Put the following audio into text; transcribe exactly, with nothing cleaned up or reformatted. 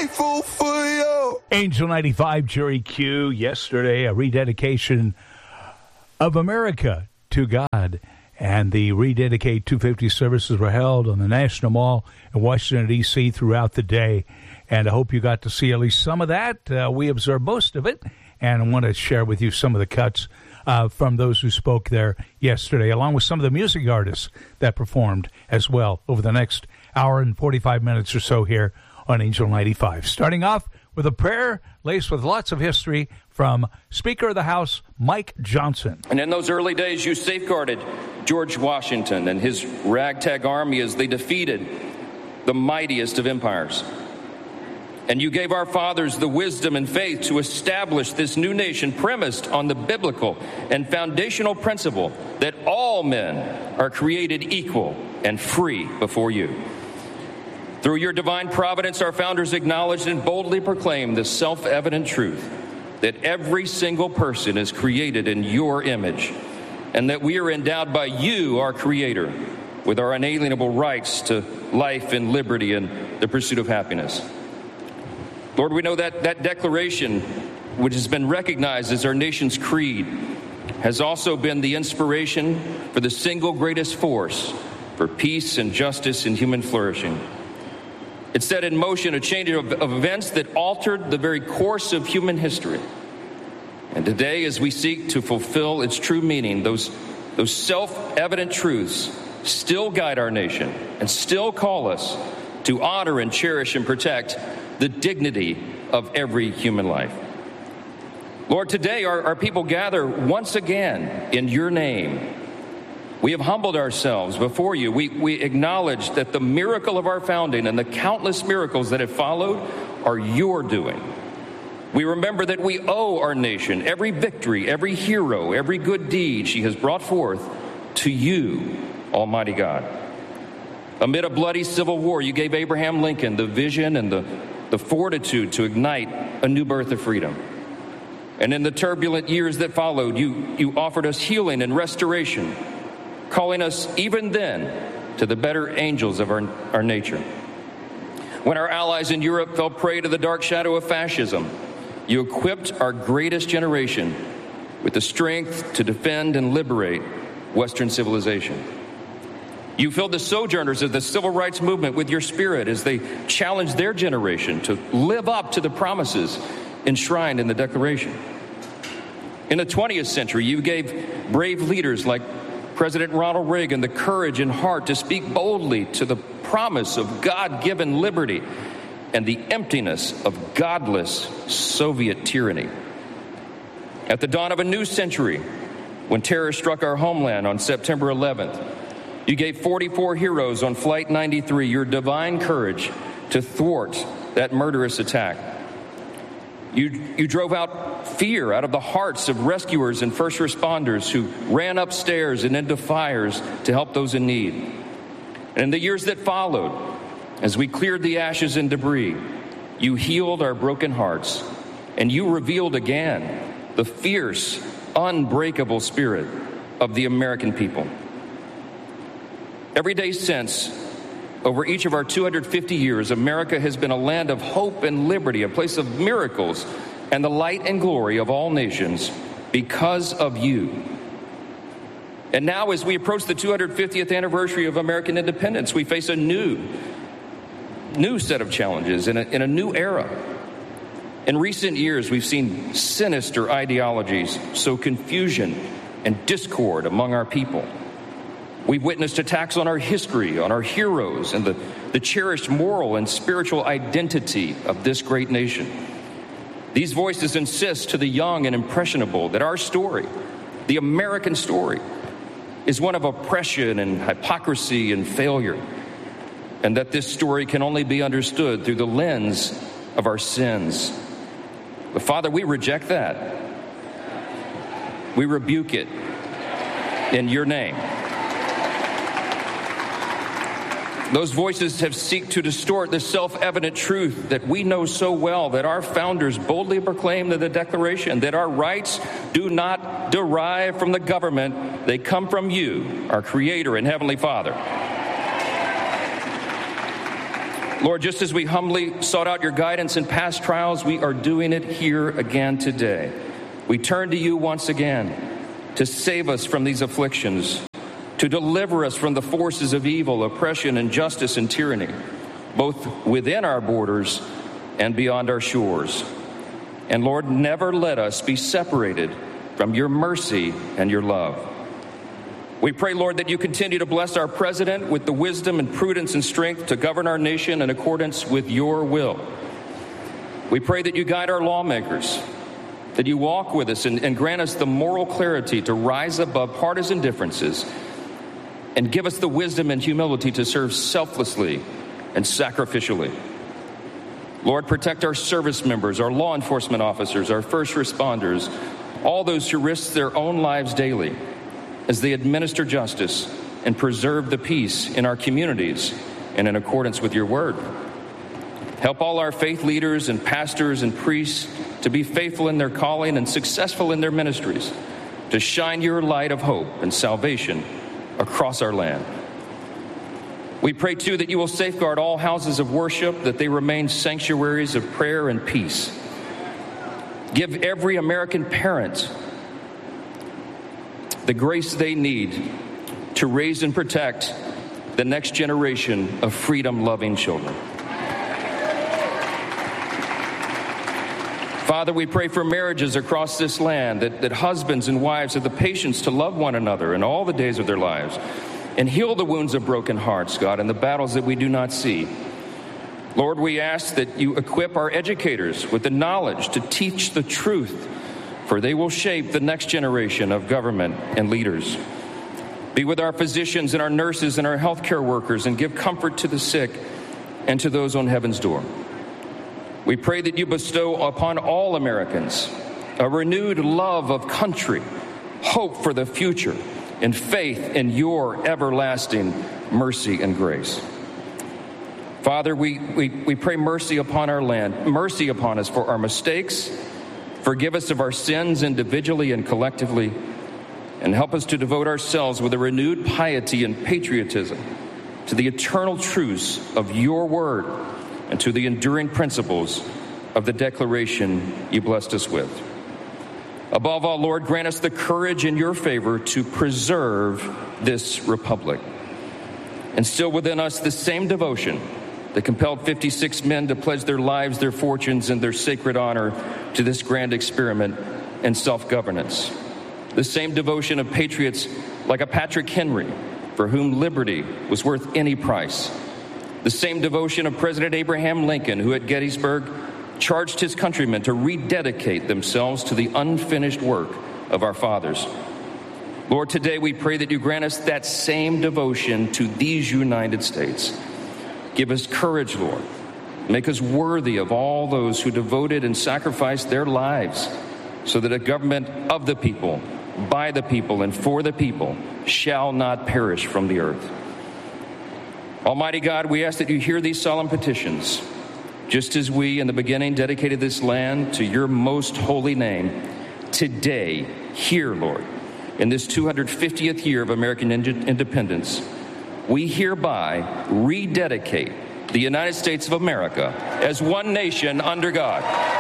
grateful for you. Angel ninety-five, Jerry Q. Yesterday, a rededication of America to God. And the Rededicate two fifty services were held on the National Mall in Washington, D C throughout the day. And I hope you got to see at least some of that. Uh, we observed most of it. And I want to share with you some of the cuts uh, from those who spoke there yesterday, along with some of the music artists that performed as well over the next hour and forty-five minutes or so here on Angel ninety-five. Starting off with a prayer laced with lots of history from Speaker of the House, Mike Johnson. And in those early days, you safeguarded George Washington and his ragtag army as they defeated the mightiest of empires. And you gave our fathers the wisdom and faith to establish this new nation premised on the biblical and foundational principle that all men are created equal and free before you. Through your divine providence, our founders acknowledged and boldly proclaimed the self-evident truth that every single person is created in your image, and that we are endowed by you, our Creator, with our inalienable rights to life and liberty and the pursuit of happiness. Lord, we know that that declaration, which has been recognized as our nation's creed, has also been the inspiration for the single greatest force for peace and justice and human flourishing. It set in motion a chain of, of events that altered the very course of human history. And today, as we seek to fulfill its true meaning, those, those self-evident truths still guide our nation and still call us to honor and cherish and protect the dignity of every human life. Lord, today our, our people gather once again in your name. We have humbled ourselves before you. We, we acknowledge that the miracle of our founding and the countless miracles that have followed are your doing. We remember that we owe our nation every victory, every hero, every good deed she has brought forth to you, Almighty God. Amid a bloody civil war, you gave Abraham Lincoln the vision and the, the fortitude to ignite a new birth of freedom. And in the turbulent years that followed, you, you offered us healing and restoration, calling us even then to the better angels of our, our nature. When our allies in Europe fell prey to the dark shadow of fascism, you equipped our greatest generation with the strength to defend and liberate Western civilization. You filled the sojourners of the civil rights movement with your spirit as they challenged their generation to live up to the promises enshrined in the Declaration. In the twentieth century, you gave brave leaders like President Ronald Reagan the courage and heart to speak boldly to the promise of God-given liberty and the emptiness of godless Soviet tyranny. At the dawn of a new century, when terror struck our homeland on September eleventh, you gave forty-four heroes on Flight ninety-three your divine courage to thwart that murderous attack. You, you drove out fear out of the hearts of rescuers and first responders who ran upstairs and into fires to help those in need. And in the years that followed, as we cleared the ashes and debris, you healed our broken hearts, and you revealed again the fierce, unbreakable spirit of the American people. Every day since, over each of our two hundred fifty years, America has been a land of hope and liberty, a place of miracles and the light and glory of all nations because of you. And now, as we approach the two hundred fiftieth anniversary of American independence, we face a new, new set of challenges in a, in a new era. In recent years, we've seen sinister ideologies sow confusion and discord among our people. We've witnessed attacks on our history, on our heroes, and the, the cherished moral and spiritual identity of this great nation. These voices insist to the young and impressionable that our story, the American story, is one of oppression and hypocrisy and failure, and that this story can only be understood through the lens of our sins. But Father, we reject that. We rebuke it in your name. Those voices have sought to distort the self-evident truth that we know so well, that our founders boldly proclaimed in the Declaration, that our rights do not derive from the government, they come from you, our Creator and Heavenly Father. Lord, just as we humbly sought out your guidance in past trials, we are doing it here again today. We turn to you once again to save us from these afflictions, to deliver us from the forces of evil, oppression, injustice, and tyranny, both within our borders and beyond our shores. And Lord, never let us be separated from your mercy and your love. We pray, Lord, that you continue to bless our president with the wisdom and prudence and strength to govern our nation in accordance with your will. We pray that you guide our lawmakers, that you walk with us and, and grant us the moral clarity to rise above partisan differences and give us the wisdom and humility to serve selflessly and sacrificially. Lord, protect our service members, our law enforcement officers, our first responders, all those who risk their own lives daily as they administer justice and preserve the peace in our communities and in accordance with your word. Help all our faith leaders and pastors and priests to be faithful in their calling and successful in their ministries, to shine your light of hope and salvation across our land. We pray, too, that you will safeguard all houses of worship, that they remain sanctuaries of prayer and peace. Give every American parent the grace they need to raise and protect the next generation of freedom-loving children. Father, we pray for marriages across this land, that, that husbands and wives have the patience to love one another in all the days of their lives, and heal the wounds of broken hearts, God, and the battles that we do not see. Lord, we ask that you equip our educators with the knowledge to teach the truth, for they will shape the next generation of government and leaders. Be with our physicians and our nurses and our healthcare workers, and give comfort to the sick and to those on heaven's door. We pray that you bestow upon all Americans a renewed love of country, hope for the future, and faith in your everlasting mercy and grace. Father, we, we, we pray mercy upon our land, mercy upon us for our mistakes. Forgive us of our sins individually and collectively, and help us to devote ourselves with a renewed piety and patriotism to the eternal truths of your word and to the enduring principles of the declaration you blessed us with. Above all, Lord, grant us the courage in your favor to preserve this republic. Instill within us the same devotion that compelled fifty-six men to pledge their lives, their fortunes, and their sacred honor to this grand experiment in self-governance. The same devotion of patriots like a Patrick Henry, for whom liberty was worth any price. The same devotion of President Abraham Lincoln, who at Gettysburg charged his countrymen to rededicate themselves to the unfinished work of our fathers. Lord, today we pray that you grant us that same devotion to these United States. Give us courage, Lord. Make us worthy of all those who devoted and sacrificed their lives so that a government of the people, by the people, and for the people shall not perish from the earth. Almighty God, we ask that you hear these solemn petitions, just as we in the beginning dedicated this land to your most holy name. Today, hear, Lord, in this two hundred fiftieth year of American independence, we hereby rededicate the United States of America as one nation under God.